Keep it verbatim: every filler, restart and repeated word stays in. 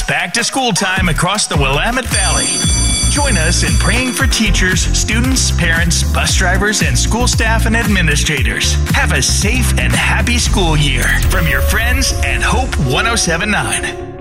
It's back to school time across the Willamette Valley. Join us in praying for teachers, students, parents, bus drivers, and school staff and administrators. Have a safe and happy school year from your friends at Hope one oh seven point nine.